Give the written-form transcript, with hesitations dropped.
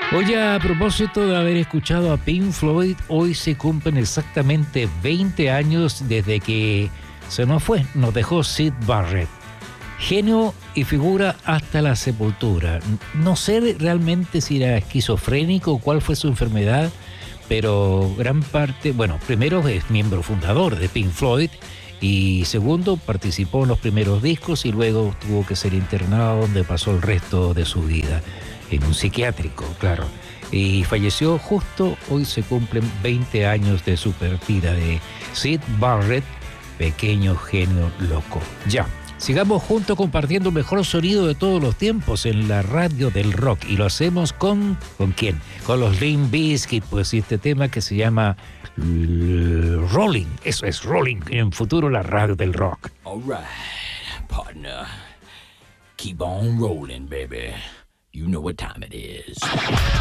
Oye, a propósito de haber escuchado a Pink Floyd, hoy se cumplen exactamente 20 años desde que nos dejó Syd Barrett. Genio y figura hasta la sepultura. No sé realmente si era esquizofrénico o cuál fue su enfermedad, pero gran parte, bueno, primero es miembro fundador de Pink Floyd y segundo participó en los primeros discos y luego tuvo que ser internado donde pasó el resto de su vida, en un psiquiátrico, claro. Y falleció justo, hoy se cumplen 20 años de su partida de Syd Barrett, pequeño genio loco. Ya. Sigamos juntos compartiendo el mejor sonido de todos los tiempos en la radio del rock. Y lo hacemos ¿con quién? Con los Limp Bizkit, pues este tema que se llama Rolling. Eso es Rolling, en futuro la radio del rock. All right, partner. Keep on rolling, baby. You know what time it is.